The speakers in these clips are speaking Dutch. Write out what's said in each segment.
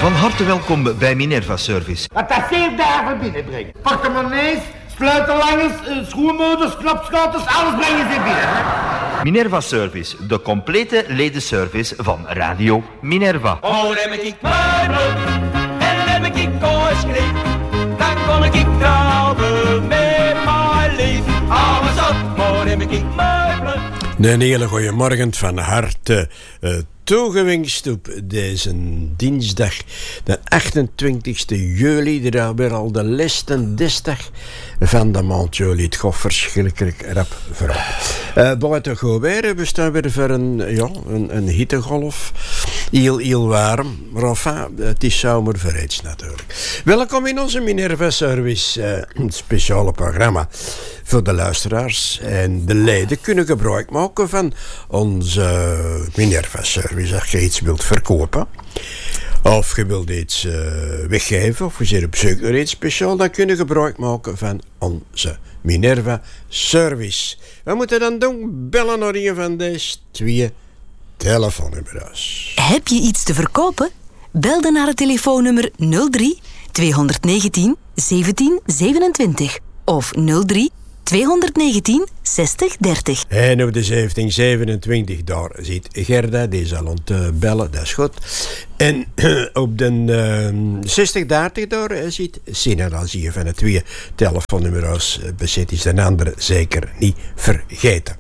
Van harte welkom bij Minerva Service. Wat dat 7 dagen binnenbrengt. Portemonnees, sleutelhangers, schoenmotors, knopschouders, alles brengen ze binnen. Hè? Minerva Service, de complete ledenservice van Radio Minerva. Oh, dan heb ik meubelen en dan heb ik kooiskleed. Dan kon ik trouwen met mijn lief. Alles op, maar dan heb ik meubelen. Een hele goede morgen, van harte toegewenst op deze dinsdag, de 28 juli, er weer al de laatste dinsdag van de maand juli. Het gaat verschrikkelijk rap voorop. Buiten goed weer, we staan weer voor een hittegolf. Heel warm, maar enfin, het is zomer vooruit natuurlijk. Welkom in onze Minerva Service, een speciale programma voor de luisteraars. En de leden kunnen gebruik maken van onze Minerva Service. Als je iets wilt verkopen, of je wilt iets weggeven, of je zit op zoek naar iets speciaals, dan kun je gebruik maken van onze Minerva Service. Wat moeten we dan doen? Bellen naar een van deze 2 telefoonnummers. Heb je iets te verkopen? Bel dan naar het telefoonnummer 03 219 17 27 of 03 219 60 30. En op de 1727, daar zit Gerda, die zal ons bellen, dat is goed. En op de 60 30, daar zit Sina, dan zie je van de 2 telefoonnummers bezit, is de andere zeker niet vergeten.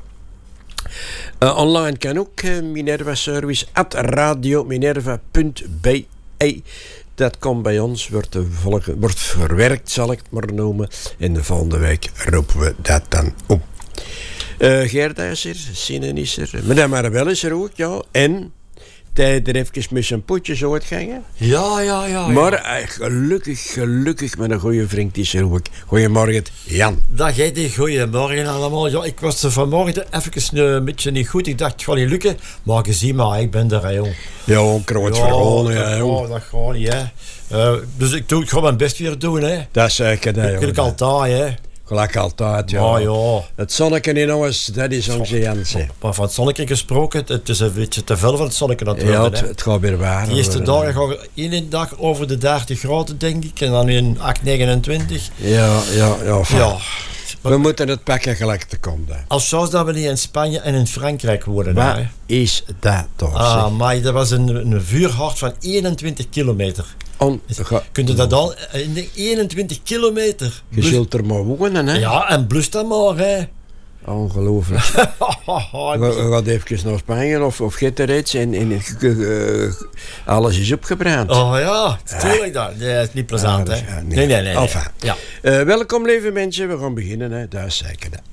Online kan ook Minerva Service @radiominerva.be. Dat komt bij ons, wordt verwerkt, zal ik het maar noemen. En de volgende week roepen we dat dan op. Gerda is er, Sine is er, Madame Marabel is er ook, ja. En tijd er even met zijn potjes uitgangen. Ja. Maar gelukkig met een goede vriend is er ook. Goedemorgen, Jan. Dag Eddie, goedemorgen allemaal. Ja, ik was er vanmorgen even een beetje niet goed. Ik dacht, het gaat niet lukken. Maar gezien maar, ik ben er, jong. Ja, kruid vergonnen, ja. Dat gaat niet, hè. Dus ik ga mijn best weer doen, hè. Dat is zeker dat, jong. Ik altijd, hè. Gelijk altijd, ja. Ja. Het zonnetje in ons, dat is onze Jansen. Maar van het zonnetje gesproken, het is een beetje te veel van het zonnetje aan het worden. Ja, het gaat weer waar. De eerste dagen gaan we 1 dag over de 30 graden, denk ik. En dan in 29. Ja. Maar we moeten het pakken gelijk te komen. Als zoals dat we niet in Spanje en in Frankrijk worden. Wat is dat toch? Maar dat was een vuurhard van 21 kilometer. Kunt u dat al? 21 kilometer. Je zult er maar wonen, hè? Ja, en blust dan maar, hè? Ongelooflijk. We gaan even naar Spanje of get er iets en alles is opgebrand. Oh ja, natuurlijk dat. Nee, dat is niet plezant, hè? Nee. Nee. Enfin. Ja. Welkom, lieve mensen. We gaan beginnen, hè? Dat is zeker dat.